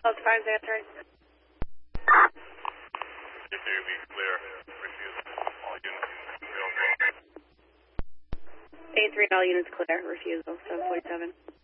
Delta 5's answering. Be clear. Refusal. All units. A3, all units clear. Refusal. 747.